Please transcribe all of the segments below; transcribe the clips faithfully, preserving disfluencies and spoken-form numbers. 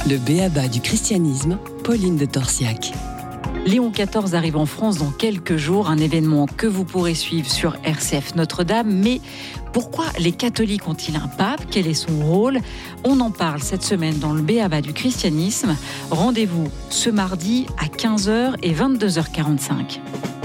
Le b.a.-ba du christianisme, Pauline de Torsiac. Léon quatorze arrive en France dans quelques jours, un événement que vous pourrez suivre sur R C F Notre-Dame. Mais pourquoi les catholiques ont-ils un pape ? Quel est son rôle ? On en parle cette semaine dans le b.a.-ba du christianisme. Rendez-vous ce mardi à quinze heures et vingt-deux heures quarante-cinq.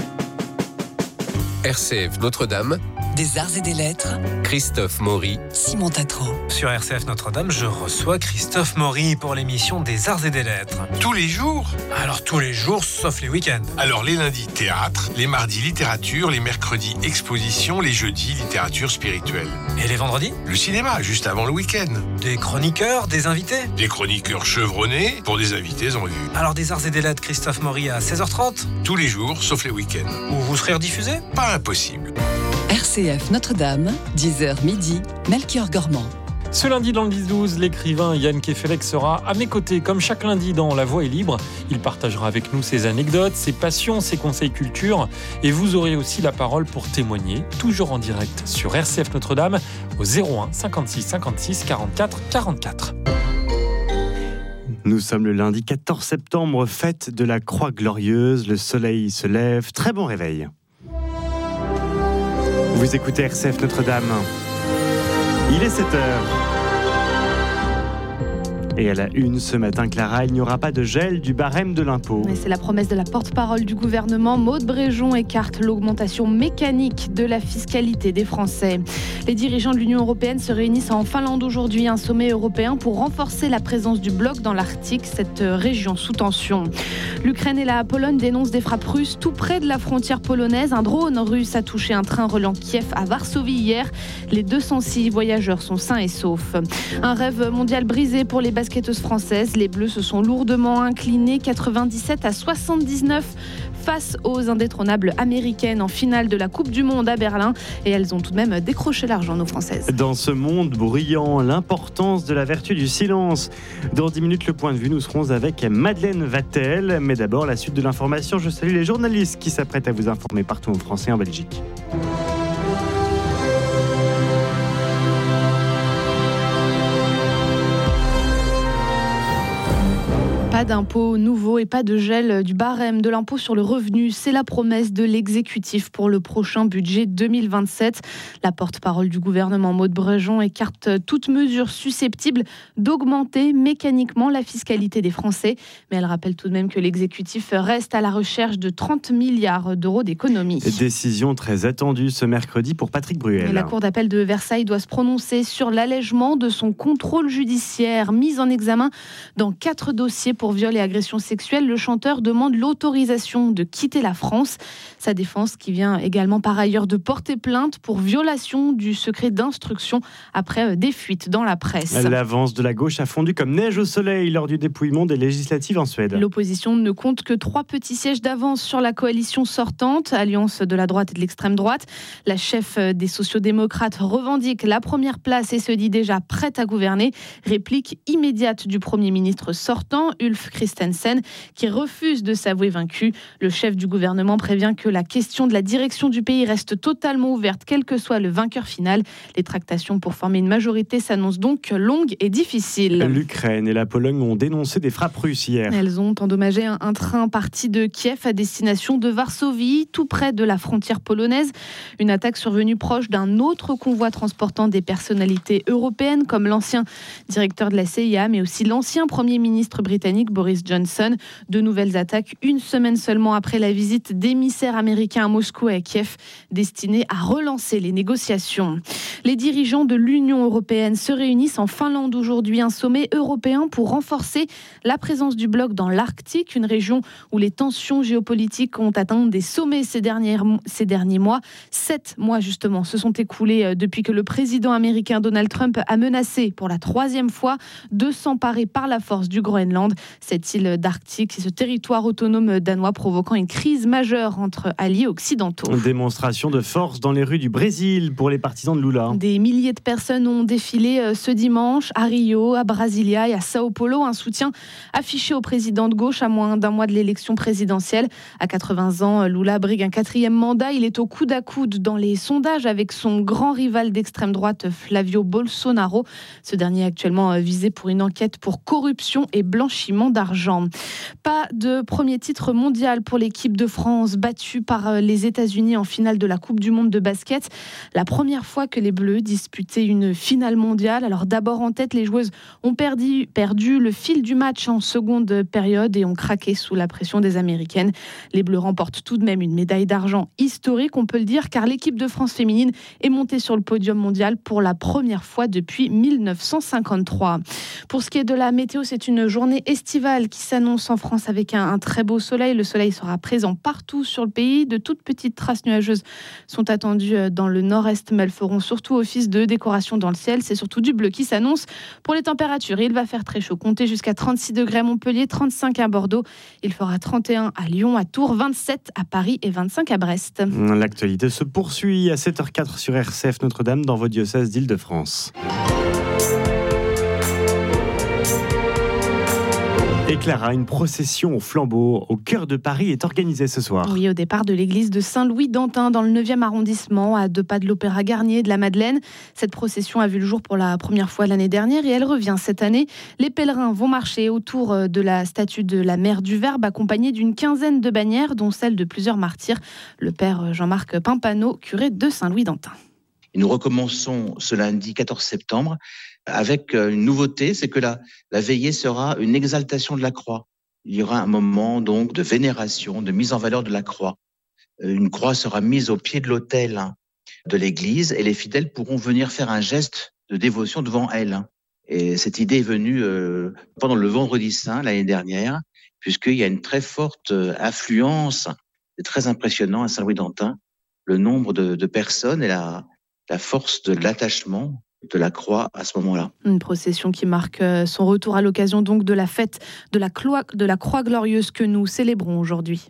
R C F Notre-Dame, Des arts et des lettres, Christophe Maury, Simon Tatro. Sur R C F Notre-Dame, je reçois Christophe Maury pour l'émission des arts et des lettres. Tous les jours ? Alors tous les jours, sauf les week-ends. Alors les lundis, théâtre, les mardis, littérature, les mercredis, exposition, les jeudis, littérature spirituelle. Et les vendredis ? Le cinéma, juste avant le week-end. Des chroniqueurs, des invités ? Des chroniqueurs chevronnés pour des invités en vue. Alors des arts et des lettres, Christophe Maury à seize heures trente ? Tous les jours, sauf les week-ends. Où vous serez rediffusé ? Pas impossible. R C F Notre-Dame, dix heures midi, Melchior Gormand. Ce lundi dans le dix douze, l'écrivain Yann Kefelec sera à mes côtés comme chaque lundi dans La Voix est libre. Il partagera avec nous ses anecdotes, ses passions, ses conseils culture. Et vous aurez aussi la parole pour témoigner, toujours en direct sur R C F Notre-Dame au zéro un cinquante-six cinquante-six quarante-quatre quarante-quatre. Nous sommes le lundi quatorze septembre, fête de la Croix Glorieuse. Le soleil se lève. Très bon réveil. Vous écoutez R C F Notre-Dame. Il est sept heures. Et à la une ce matin, Clara, il n'y aura pas de gel du barème de l'impôt. Et c'est la promesse de la porte-parole du gouvernement. Maude Bréjon écarte l'augmentation mécanique de la fiscalité des Français. Les dirigeants de l'Union européenne se réunissent en Finlande aujourd'hui, un sommet européen pour renforcer la présence du bloc dans l'Arctique, cette région sous tension. L'Ukraine et la Pologne dénoncent des frappes russes tout près de la frontière polonaise. Un drone russe a touché un train reliant Kiev à Varsovie hier. Les deux cent six voyageurs sont sains et saufs. Un rêve mondial brisé pour les basketteuses françaises. Les Bleus se sont lourdement inclinés quatre-vingt-dix-sept à soixante-dix-neuf face aux indétrônables américaines en finale de la Coupe du Monde à Berlin. Et elles ont tout de même décroché l'argent, nos Françaises. Dans ce monde bruyant, l'importance de la vertu du silence. Dans dix minutes, le point de vue, nous serons avec Madeleine Vatel. Mais d'abord, la suite de l'information. Je salue les journalistes qui s'apprêtent à vous informer partout en France et en Belgique. Pas d'impôt nouveau et pas de gel du barème de l'impôt sur le revenu. C'est la promesse de l'exécutif pour le prochain budget deux mille vingt-sept. La porte-parole du gouvernement, Maude Bréjon, écarte toute mesure susceptible d'augmenter mécaniquement la fiscalité des Français. Mais elle rappelle tout de même que l'exécutif reste à la recherche de trente milliards d'euros d'économies. Décision très attendue ce mercredi pour Patrick Bruel. La Cour d'appel de Versailles doit se prononcer sur l'allègement de son contrôle judiciaire. Mis en examen dans quatre dossiers pour Pour viol et agression sexuelle, le chanteur demande l'autorisation de quitter la France. Sa défense qui vient également par ailleurs de porter plainte pour violation du secret d'instruction après des fuites dans la presse. L'avance de la gauche a fondu comme neige au soleil lors du dépouillement des législatives en Suède. L'opposition ne compte que trois petits sièges d'avance sur la coalition sortante, alliance de la droite et de l'extrême droite. La chef des sociodémocrates revendique la première place et se dit déjà prête à gouverner. Réplique immédiate du Premier ministre sortant, Ulf Christensen, qui refuse de s'avouer vaincu. Le chef du gouvernement prévient que la question de la direction du pays reste totalement ouverte, quel que soit le vainqueur final. Les tractations pour former une majorité s'annoncent donc longues et difficiles. L'Ukraine et la Pologne ont dénoncé des frappes russes hier. Elles ont endommagé un, un train parti de Kiev à destination de Varsovie, tout près de la frontière polonaise. Une attaque survenue proche d'un autre convoi transportant des personnalités européennes, comme l'ancien directeur de la C I A, mais aussi l'ancien Premier ministre britannique Boris Johnson. De nouvelles attaques une semaine seulement après la visite d'émissaires américains à Moscou et à Kiev, destinée à relancer les négociations. Les dirigeants de l'Union européenne se réunissent en Finlande aujourd'hui, un sommet européen pour renforcer la présence du bloc dans l'Arctique, une région où les tensions géopolitiques ont atteint des sommets ces, dernières, ces derniers mois. Sept mois justement se sont écoulés depuis que le président américain Donald Trump a menacé pour la troisième fois de s'emparer par la force du Groenland. cette île d'Arctique et ce territoire autonome danois provoquant une crise majeure entre alliés occidentaux. Une démonstration de force dans les rues du Brésil pour les partisans de Lula. Des milliers de personnes ont défilé ce dimanche à Rio, à Brasilia et à Sao Paulo. Un soutien affiché au président de gauche à moins d'un mois de l'élection présidentielle. À quatre-vingts ans, Lula brigue un quatrième mandat. Il est au coude à coude dans les sondages avec son grand rival d'extrême droite, Flavio Bolsonaro. Ce dernier est actuellement visé pour une enquête pour corruption et blanchiment d'argent. Pas de premier titre mondial pour l'équipe de France, battue par les États-Unis en finale de la Coupe du Monde de basket. La première fois que les Bleus disputaient une finale mondiale. Alors d'abord en tête, les joueuses ont perdu, perdu le fil du match en seconde période et ont craqué sous la pression des Américaines. Les Bleus remportent tout de même une médaille d'argent historique, on peut le dire, car l'équipe de France féminine est montée sur le podium mondial pour la première fois depuis mille neuf cent cinquante-trois. Pour ce qui est de la météo, c'est une journée estivale qui s'annonce en France avec un, un très beau soleil. Le soleil sera présent partout sur le pays. De toutes petites traces nuageuses sont attendues dans le nord-est, mais elles feront surtout office de décoration dans le ciel. C'est surtout du bleu qui s'annonce. Pour les températures, il va faire très chaud. Comptez jusqu'à trente-six degrés à Montpellier, trente-cinq à Bordeaux. Il fera trente et un à Lyon, à Tours, vingt-sept à Paris et vingt-cinq à Brest. L'actualité se poursuit à sept heures quatre sur R C F Notre-Dame dans vos diocèses d'Île-de-France. Et Clara, une procession au flambeau au cœur de Paris est organisée ce soir. Oui, au départ de l'église de Saint-Louis-d'Antin dans le neuvième arrondissement, à deux pas de l'Opéra Garnier de la Madeleine. Cette procession a vu le jour pour la première fois l'année dernière et elle revient cette année. Les pèlerins vont marcher autour de la statue de la Mère du Verbe, accompagnée d'une quinzaine de bannières, dont celle de plusieurs martyrs. Le père Jean-Marc Pimpano, curé de Saint-Louis-d'Antin. Et nous recommençons ce lundi quatorze septembre avec une nouveauté, c'est que la, la veillée sera une exaltation de la croix. Il y aura un moment donc de vénération, de mise en valeur de la croix. Une croix sera mise au pied de l'autel de l'église et les fidèles pourront venir faire un geste de dévotion devant elle. Et cette idée est venue euh, pendant le Vendredi Saint l'année dernière, puisqu'il y a une très forte affluence, c'est très impressionnant à Saint-Louis-d'Antin, le nombre de, de personnes et la la force de l'attachement de la croix à ce moment-là. Une procession qui marque son retour à l'occasion donc de la fête de la, Cloie, de la Croix Glorieuse que nous célébrons aujourd'hui.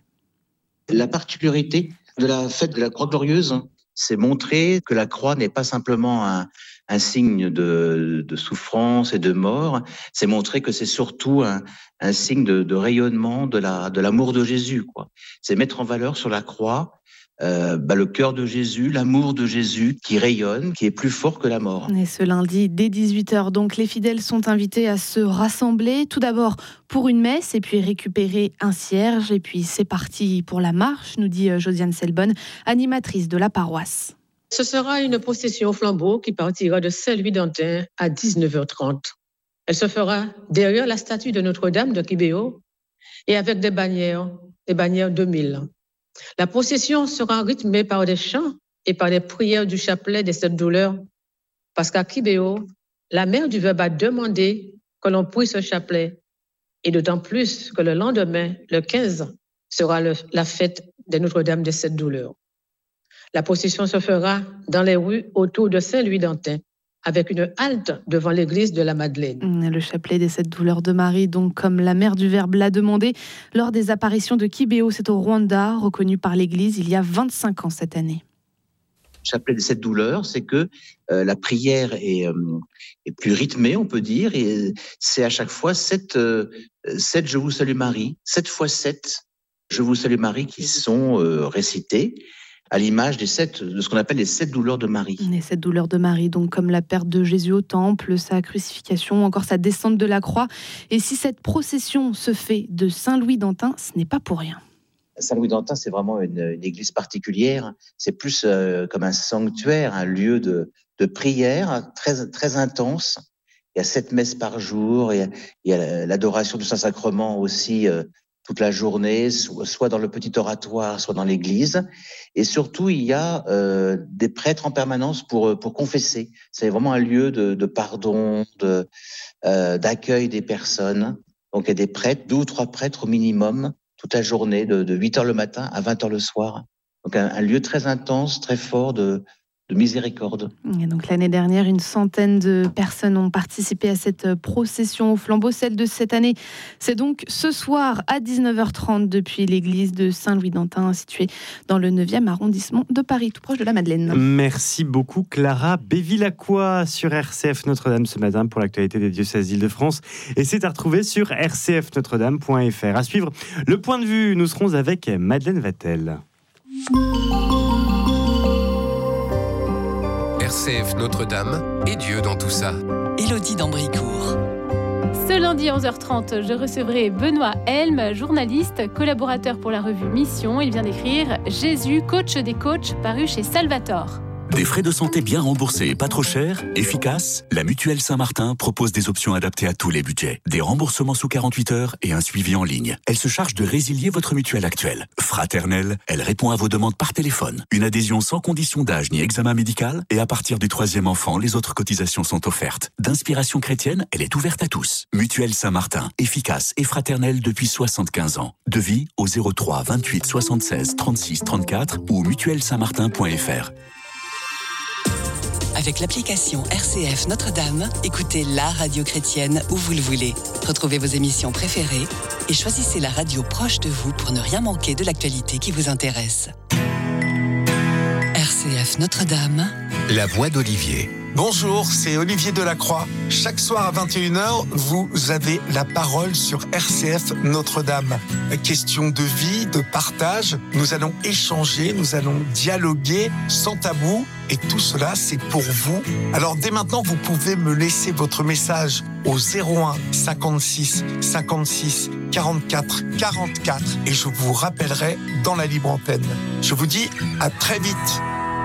La particularité de la fête de la Croix Glorieuse, c'est montrer que la croix n'est pas simplement un, un signe de, de souffrance et de mort, c'est montrer que c'est surtout un, un signe de, de rayonnement de, la, de l'amour de Jésus, quoi. C'est mettre en valeur sur la croix Euh, bah, le cœur de Jésus, l'amour de Jésus qui rayonne, qui est plus fort que la mort. Et ce lundi, dès dix-huit heures, donc, les fidèles sont invités à se rassembler, tout d'abord pour une messe et puis récupérer un cierge. Et puis c'est parti pour la marche, nous dit Josiane Selbonne, animatrice de la paroisse. Ce sera une procession au flambeau qui partira de Saint-Louis-d'Antin à dix-neuf heures trente. Elle se fera derrière la statue de Notre-Dame de Kibéo et avec des bannières, des bannières deux mille. La procession sera rythmée par des chants et par des prières du chapelet des sept douleurs, parce qu'à Kibéo, la Mère du Verbe a demandé que l'on prie ce chapelet, et d'autant plus que le lendemain, le quinze, sera le, la fête de Notre-Dame des sept douleurs. La procession se fera dans les rues autour de Saint-Louis-d'Antin, avec une halte devant l'église de la Madeleine. Le chapelet des sept douleurs de Marie, donc comme la Mère du Verbe l'a demandé lors des apparitions de Kibéo, c'est au Rwanda, reconnu par l'église il y a vingt-cinq ans cette année. Le chapelet des sept douleurs, c'est que euh, la prière est, euh, est plus rythmée, on peut dire, et c'est à chaque fois sept, euh, sept Je vous salue Marie, sept fois sept Je vous salue Marie qui sont euh, récités, à l'image des sept, de ce qu'on appelle les sept douleurs de Marie. Les sept douleurs de Marie, donc comme la perte de Jésus au temple, sa crucifixion, encore sa descente de la croix. Et si cette procession se fait de Saint-Louis-d'Antin, ce n'est pas pour rien. Saint-Louis-d'Antin, c'est vraiment une, une église particulière. C'est plus euh, comme un sanctuaire, un lieu de, de prière très, très intense. Il y a sept messes par jour, il y a, il y a l'adoration du Saint-Sacrement aussi euh, toute la journée, soit dans le petit oratoire, soit dans l'église. Et surtout, il y a euh, des prêtres en permanence pour pour confesser. C'est vraiment un lieu de, de pardon, de euh, d'accueil des personnes. Donc, il y a des prêtres, deux ou trois prêtres au minimum, toute la journée, de, de huit heures le matin à vingt heures le soir. Donc, un, un lieu très intense, très fort de de miséricorde. Et donc l'année dernière, une centaine de personnes ont participé à cette procession au flambeau. Celle de cette année, c'est donc ce soir à dix-neuf heures trente depuis l'église de Saint-Louis-d'Antin, située dans le neuvième arrondissement de Paris, tout proche de la Madeleine. Merci beaucoup Clara Bévilacqua sur R C F Notre-Dame ce matin pour l'actualité des diocèses d'Île-de-France. Et c'est à retrouver sur r c f notre dame point f r. À suivre le point de vue, nous serons avec Madeleine Vatel. R C F Notre-Dame et Dieu dans tout ça. Élodie d'Ambricourt. Ce lundi à onze heures trente, je recevrai Benoît Helm, journaliste, collaborateur pour la revue Mission. Il vient d'écrire « Jésus, coach des coachs » paru chez Salvatore. Des frais de santé bien remboursés et pas trop chers, efficaces, la Mutuelle Saint-Martin propose des options adaptées à tous les budgets. Des remboursements sous quarante-huit heures et un suivi en ligne. Elle se charge de résilier votre mutuelle actuelle. Fraternelle, elle répond à vos demandes par téléphone. Une adhésion sans condition d'âge ni examen médical et à partir du troisième enfant, les autres cotisations sont offertes. D'inspiration chrétienne, elle est ouverte à tous. Mutuelle Saint-Martin, efficace et fraternelle depuis soixante-quinze ans. Devis au zéro trois vingt-huit soixante-seize trente-six trente-quatre ou mutuelle saint martin point f r. Avec l'application R C F Notre-Dame, écoutez la radio chrétienne où vous le voulez. Retrouvez vos émissions préférées et choisissez la radio proche de vous pour ne rien manquer de l'actualité qui vous intéresse. R C F Notre-Dame, La voix d'Olivier. Bonjour, c'est Olivier Delacroix. Chaque soir à vingt et une heures, vous avez la parole sur R C F Notre-Dame. Question de vie, de partage, nous allons échanger, nous allons dialoguer sans tabou. Et tout cela, c'est pour vous. Alors dès maintenant, vous pouvez me laisser votre message au zéro un cinquante-six cinquante-six quarante-quatre quarante-quatre et je vous rappellerai dans la libre antenne. Je vous dis à très vite.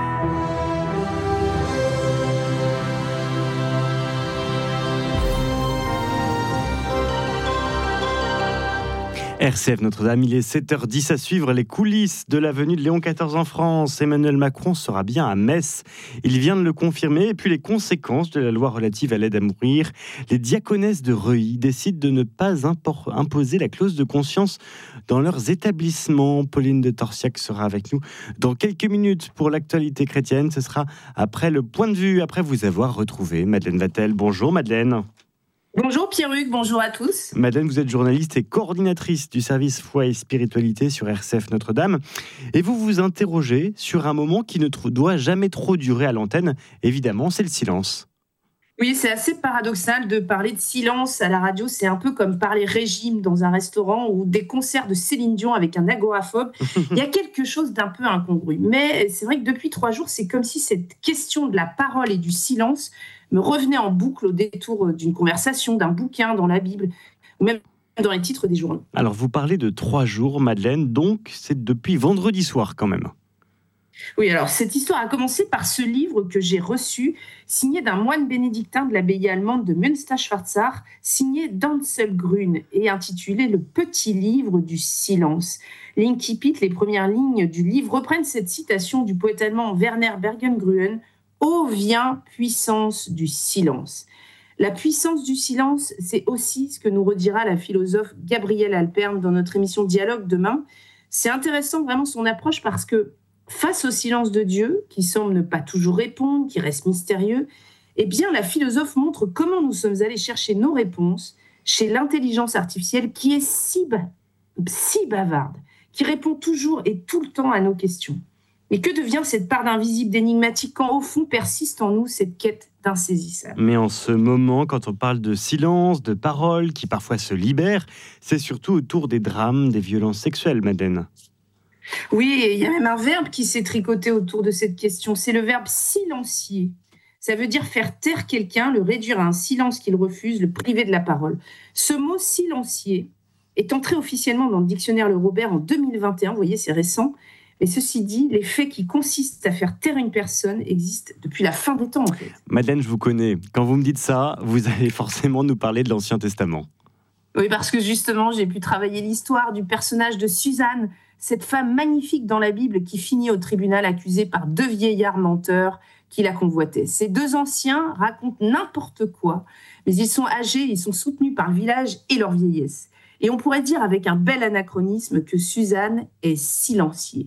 R C F Notre-Dame, il est sept heures dix à suivre les coulisses de la venue de Léon quatorze en France. Emmanuel Macron sera bien à Metz. Il vient de le confirmer. Et puis les conséquences de la loi relative à l'aide à mourir. Les diaconesses de Reuilly décident de ne pas impor- imposer la clause de conscience dans leurs établissements. Pauline de Torsiac sera avec nous dans quelques minutes pour l'actualité chrétienne. Ce sera après le point de vue, après vous avoir retrouvé Madeleine Vatel. Bonjour Madeleine. Bonjour Pierruc, bonjour à tous. Madeleine, vous êtes journaliste et coordinatrice du service foi et spiritualité sur R C F Notre-Dame. Et vous vous interrogez sur un moment qui ne doit jamais trop durer à l'antenne. Évidemment, c'est le silence. Oui, c'est assez paradoxal de parler de silence à la radio. C'est un peu comme parler régime dans un restaurant ou des concerts de Céline Dion avec un agoraphobe. Il y a quelque chose d'un peu incongru. Mais c'est vrai que depuis trois jours, c'est comme si cette question de la parole et du silence me revenait en boucle au détour d'une conversation, d'un bouquin dans la Bible, ou même dans les titres des journaux. Alors, vous parlez de trois jours, Madeleine, donc c'est depuis vendredi soir quand même. Oui, alors cette histoire a commencé par ce livre que j'ai reçu, signé d'un moine bénédictin de l'abbaye allemande de Münster-Schwarzach, signé d'Ansel Grün et intitulé « Le petit livre du silence ». L'incipit, les premières lignes du livre, reprennent cette citation du poète allemand Werner Bergengruen « Ô vient, puissance du silence ». La puissance du silence, c'est aussi ce que nous redira la philosophe Gabrielle Alpern dans notre émission Dialogue demain. C'est intéressant vraiment son approche parce que face au silence de Dieu, qui semble ne pas toujours répondre, qui reste mystérieux, eh bien la philosophe montre comment nous sommes allés chercher nos réponses chez l'intelligence artificielle qui est si, ba- si bavarde, qui répond toujours et tout le temps à nos questions. Mais que devient cette part d'invisible, d'énigmatique, quand au fond persiste en nous cette quête d'insaisissable ? Mais en ce moment, quand on parle de silence, de paroles qui parfois se libèrent, c'est surtout autour des drames, des violences sexuelles, Madeleine. Oui, et il y a même un verbe qui s'est tricoté autour de cette question, c'est le verbe silencier. Ça veut dire faire taire quelqu'un, le réduire à un silence qu'il refuse, le priver de la parole. Ce mot silencier est entré officiellement dans le dictionnaire Le Robert en deux mille vingt et un, vous voyez, c'est récent. Mais ceci dit, les faits qui consistent à faire taire une personne existent depuis la fin des temps, en fait. Madeleine, je vous connais. Quand vous me dites ça, vous allez forcément nous parler de l'Ancien Testament. Oui, parce que justement, j'ai pu travailler l'histoire du personnage de Suzanne, cette femme magnifique dans la Bible qui finit au tribunal accusée par deux vieillards menteurs qui la convoitaient. Ces deux anciens racontent n'importe quoi, mais ils sont âgés, ils sont soutenus par le village et leur vieillesse. Et on pourrait dire avec un bel anachronisme que Suzanne est silenciée.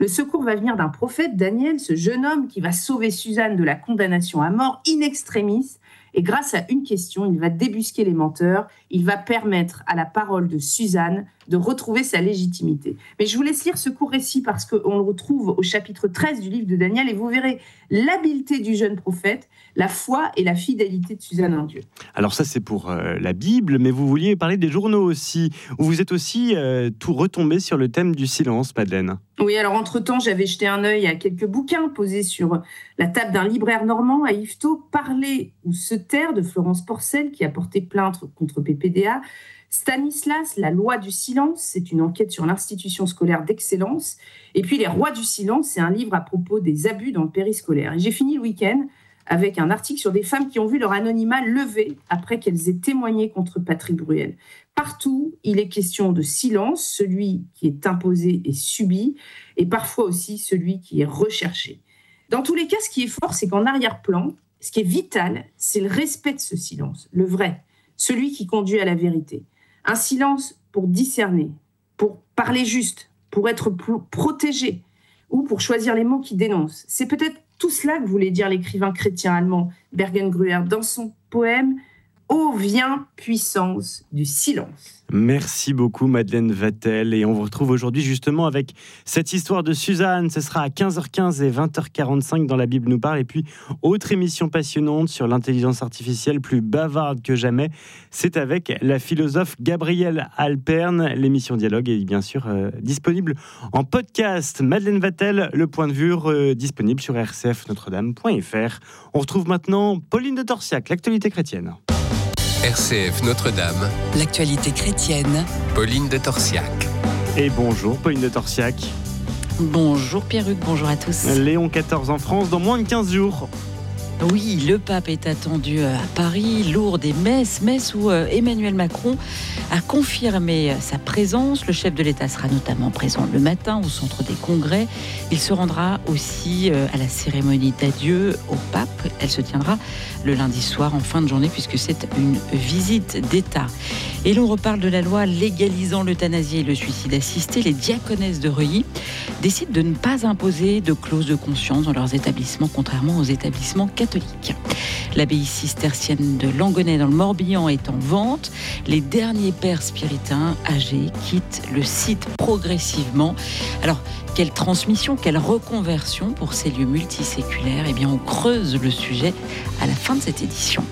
Le secours va venir d'un prophète, Daniel, ce jeune homme qui va sauver Suzanne de la condamnation à mort in extremis. Et grâce à une question, il va débusquer les menteurs, il va permettre à la parole de Suzanne de retrouver sa légitimité. Mais je vous laisse lire ce court récit parce qu'on le retrouve au chapitre treize du livre de Daniel et vous verrez l'habileté du jeune prophète, la foi et la fidélité de Suzanne en Dieu. Alors ça, c'est pour euh, la Bible, mais vous vouliez parler des journaux aussi, où vous êtes aussi euh, tout retombé sur le thème du silence, Madeleine. Oui, alors entre-temps, j'avais jeté un œil à quelques bouquins posés sur la table d'un libraire normand à Yvetot, Parler ou se taire de Florence Porcel, qui a porté plainte contre P P D A. Stanislas, La loi du silence, c'est une enquête sur l'institution scolaire d'excellence. Et puis Les rois du silence, c'est un livre à propos des abus dans le périscolaire. Et j'ai fini le week-end avec un article sur des femmes qui ont vu leur anonymat levé après qu'elles aient témoigné contre Patrick Bruel. Partout, il est question de silence, celui qui est imposé et subi, et parfois aussi celui qui est recherché. Dans tous les cas, ce qui est fort, c'est qu'en arrière-plan, ce qui est vital, c'est le respect de ce silence, le vrai, celui qui conduit à la vérité. Un silence pour discerner, pour parler juste, pour être protégé, ou pour choisir les mots qui dénoncent. C'est peut-être tout cela que voulait dire l'écrivain chrétien allemand Bergengrüer dans son poème « Ô vient puissance du silence ». Merci beaucoup Madeleine Vatel et on vous retrouve aujourd'hui justement avec cette histoire de Suzanne. Ce sera à quinze heures quinze et vingt heures quarante-cinq dans La Bible nous parle. Et puis autre émission passionnante sur l'intelligence artificielle plus bavarde que jamais. C'est avec la philosophe Gabrielle Alpern. L'émission Dialogue est bien sûr euh, disponible en podcast. Madeleine Vatel, le point de vue euh, disponible sur r c f notre dame point f r. On retrouve maintenant Pauline de Torsiac, l'actualité chrétienne. R C F Notre-Dame. L'actualité chrétienne. Pauline de Torsiac. Et bonjour Pauline de Torsiac. Bonjour Pierruc, bonjour à tous. Léon quatorze en France dans moins de quinze jours. Oui, le pape est attendu à Paris, Lourdes et Metz, Metz où Emmanuel Macron a confirmé sa présence. Le chef de l'État sera notamment présent le matin au centre des congrès. Il se rendra aussi à la cérémonie d'adieu au pape. Elle se tiendra le lundi soir en fin de journée puisque c'est une visite d'État. Et l'on reparle de la loi légalisant l'euthanasie et le suicide assisté. Les diaconesses de Reuilly décident de ne pas imposer de clause de conscience dans leurs établissements, contrairement aux établissements catholiques. L'abbaye cistercienne de Langonnet dans le Morbihan est en vente. Les derniers pères spiritains âgés quittent le site progressivement. Alors, quelle transmission, quelle reconversion pour ces lieux multiséculaires ? Eh bien, on creuse le sujet à la fin de cette édition.